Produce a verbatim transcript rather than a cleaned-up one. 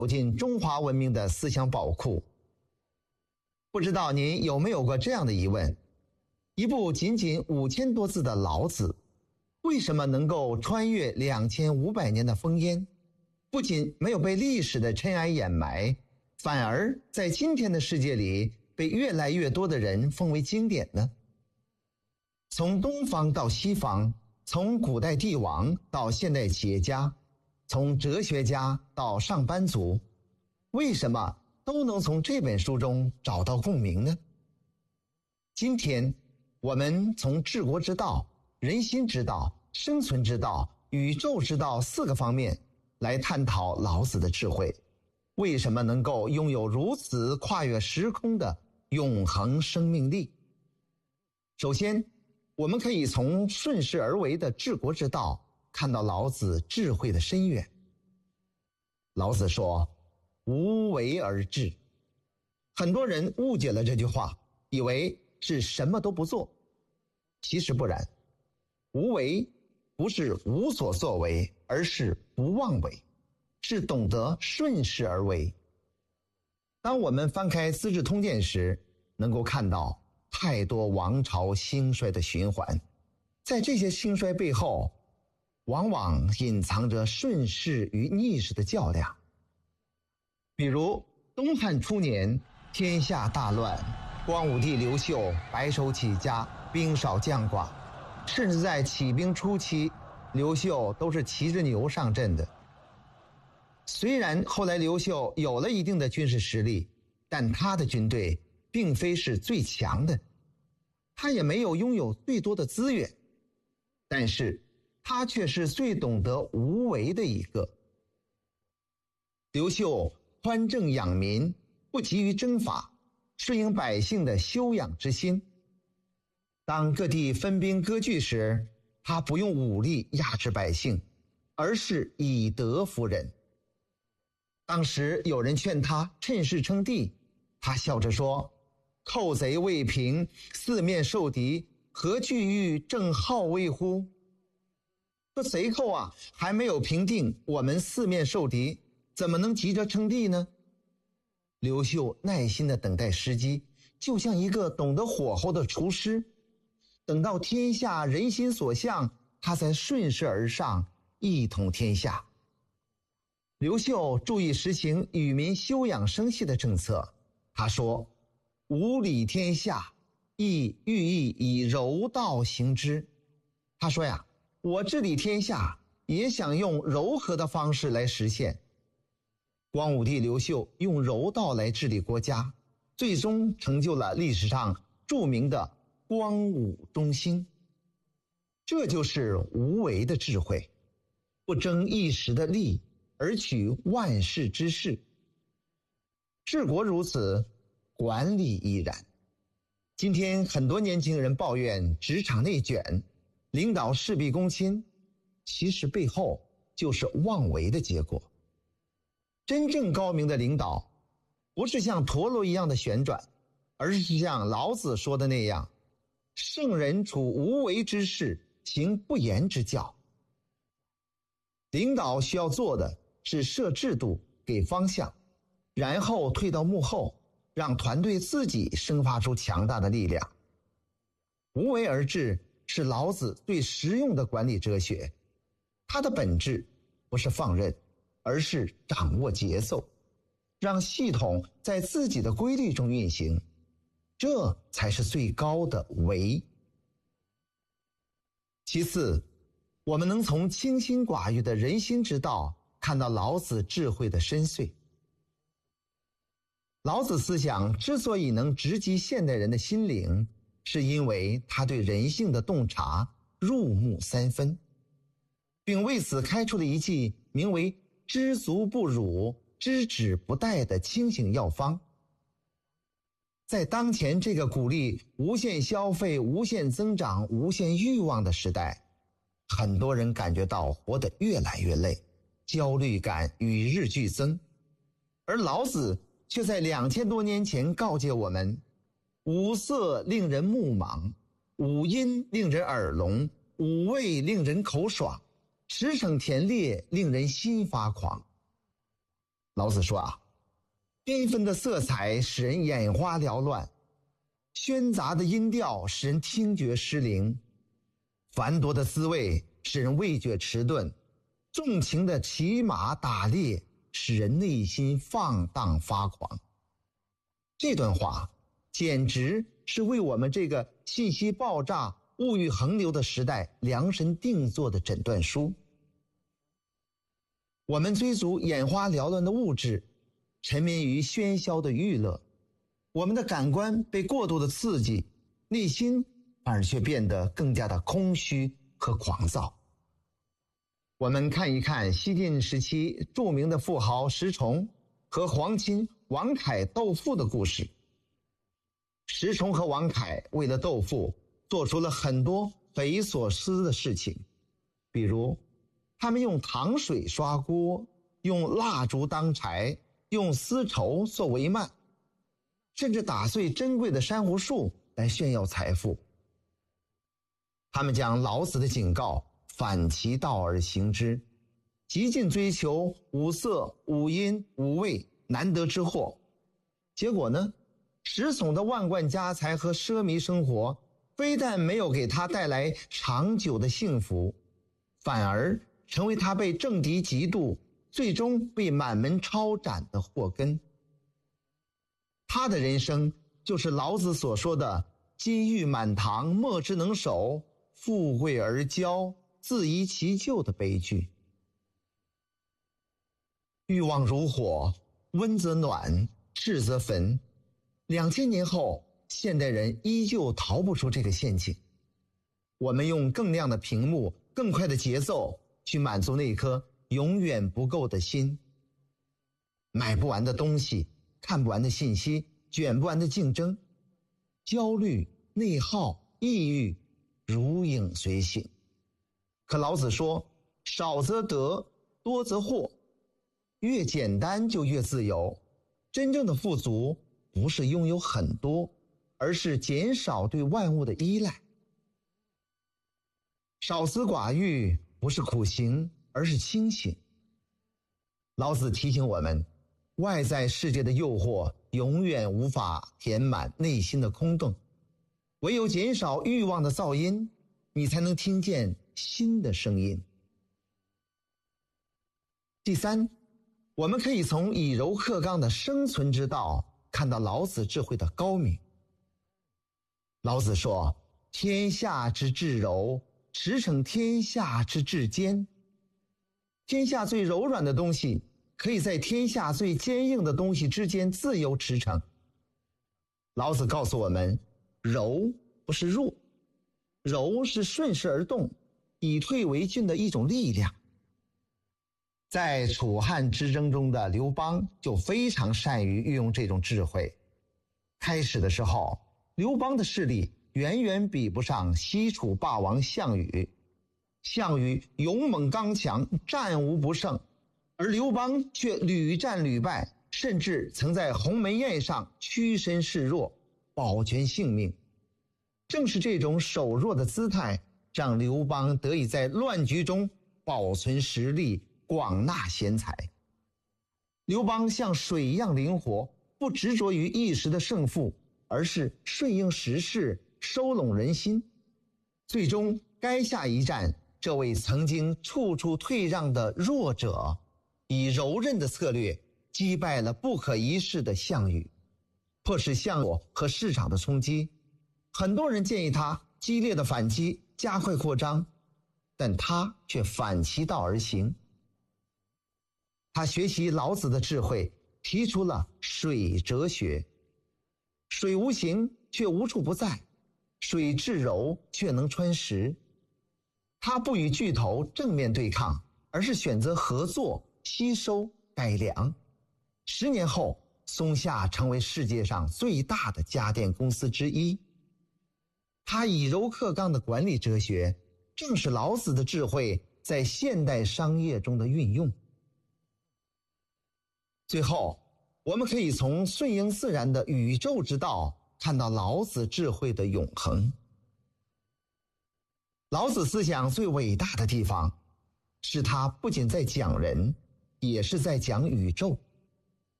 走进中华文明的思想宝库。不知道您有没有过这样的疑问：一部仅仅五千多字的《老子》，为什么能够穿越两千五百年的烽烟，不仅没有被历史的尘埃掩埋，反而在今天的世界里被越来越多的人奉为经典呢？从东方到西方，从古代帝王到现代企业家，从哲学家到上班族，为什么都能从这本书中找到共鸣呢？今天我们从治国之道、人心之道、生存之道、宇宙之道四个方面来探讨老子的智慧，为什么能够拥有如此跨越时空的永恒生命力。首先，我们可以从顺势而为的治国之道看到老子智慧的深远。老子说，无为而治。很多人误解了这句话，以为是什么都不做。其实不然，无为不是无所作为，而是不妄为，是懂得顺势而为。当我们翻开《资治通鉴》时，能够看到太多王朝兴衰的循环，在这些兴衰背后，往往隐藏着顺势与逆势的较量。比如东汉初年，天下大乱，光武帝刘秀白手起家，兵少将寡，甚至在起兵初期，刘秀都是骑着牛上阵的。虽然后来刘秀有了一定的军事实力，但他的军队并非是最强的，他也没有拥有最多的资源，但是他却是最懂得无为的一个。刘秀宽政养民，不急于征伐，顺应百姓的修养之心。当各地分兵割据时，他不用武力压制百姓，而是以德服人。当时有人劝他趁势称帝，他笑着说，寇贼未平，四面受敌，何惧于正号威乎？说贼寇啊还没有平定，我们四面受敌，怎么能急着称帝呢？刘秀耐心地等待时机，就像一个懂得火候的厨师，等到天下人心所向，他才顺势而上，一统天下。刘秀注意实行与民休养生息的政策，他说，无理天下，亦寓意以柔道行之。他说呀，我治理天下也想用柔和的方式来实现。光武帝刘秀用柔道来治理国家，最终成就了历史上著名的光武中兴。这就是无为的智慧，不争一时的利，而取万世之势。治国如此，管理亦然。今天很多年轻人抱怨职场内卷，领导事必躬亲，其实背后就是妄为的结果。真正高明的领导，不是像陀螺一样的旋转，而是像老子说的那样，圣人处无为之事，行不言之教。领导需要做的是设制度，给方向，然后退到幕后，让团队自己生发出强大的力量。无为而治是老子最实用的管理哲学，它的本质不是放任，而是掌握节奏，让系统在自己的规律中运行，这才是最高的为。其次，我们能从清心寡欲的人心之道看到老子智慧的深邃。老子思想之所以能直击现代人的心灵，是因为他对人性的洞察入木三分，并为此开出了一剂名为知足不辱，知止不殆的清醒药方。在当前这个鼓励无限消费、无限增长、无限欲望的时代，很多人感觉到活得越来越累，焦虑感与日俱增。而老子却在两千多年前告诫我们，五色令人目盲，五音令人耳聋，五味令人口爽，驰骋田猎令人心发狂。 老子说啊，缤纷的色彩使人眼花缭乱，喧杂的音调使人听觉失灵，繁多的滋味使人味觉迟钝，纵情的骑马打猎使人内心放荡发狂。这段话简直是为我们这个信息爆炸、物欲横流的时代量身定做的诊断书。我们追逐眼花缭乱的物质，沉迷于喧嚣的娱乐，我们的感官被过度的刺激，内心反而却变得更加的空虚和狂躁。我们看一看西晋时期著名的富豪石崇和皇亲王恺斗富的故事。石崇和王恺为了斗富，做出了很多匪夷所思的事情，比如他们用糖水刷锅，用蜡烛当柴，用丝绸做帷幔，甚至打碎珍贵的珊瑚树来炫耀财富。他们将老子的警告反其道而行之，极尽追求五色、五音、五味难得之货。结果呢，石崇的万贯家财和奢靡生活非但没有给他带来长久的幸福，反而成为他被政敌嫉妒，最终被满门抄斩的祸根。他的人生就是老子所说的金玉满堂，莫之能守，富贵而骄，自遗其咎的悲剧。欲望如火，温则暖，炽则焚。两千年后，现代人依旧逃不出这个陷阱。我们用更亮的屏幕、更快的节奏去满足那颗永远不够的心。买不完的东西，看不完的信息，卷不完的竞争，焦虑、内耗、抑郁如影随形。可老子说，少则得，多则惑，越简单就越自由。真正的富足不是拥有很多，而是减少对万物的依赖。少思寡欲不是苦行，而是清醒。老子提醒我们，外在世界的诱惑永远无法填满内心的空洞，唯有减少欲望的噪音，你才能听见新的声音。第三，我们可以从以柔克刚的生存之道看到老子智慧的高明。老子说，天下之至柔，驰骋天下之至坚。天下最柔软的东西，可以在天下最坚硬的东西之间自由驰骋。老子告诉我们，柔不是弱，柔是顺势而动，以退为进的一种力量。在楚汉之争中的刘邦就非常善于运用这种智慧。开始的时候，刘邦的势力远远比不上西楚霸王项羽。项羽勇猛刚强，战无不胜，而刘邦却屡战屡败，甚至曾在鸿门宴上屈身示弱，保全性命。正是这种守弱的姿态，让刘邦得以在乱局中保存实力，广纳贤才。刘邦像水一样灵活，不执着于一时的胜负，而是顺应时势，收拢人心。最终垓下一战，这位曾经处处退让的弱者，以柔韧的策略击败了不可一世的项羽，迫使项羽和市场的冲击。很多人建议他激烈的反击，加快扩张，但他却反其道而行。他学习老子的智慧，提出了水哲学。水无形却无处不在，水至柔却能穿石。他不与巨头正面对抗，而是选择合作、吸收、改良。十年后，松下成为世界上最大的家电公司之一。他以柔克刚的管理哲学，正是老子的智慧在现代商业中的运用。最后，我们可以从顺应自然的宇宙之道看到老子智慧的永恒。老子思想最伟大的地方，是他不仅在讲人，也是在讲宇宙。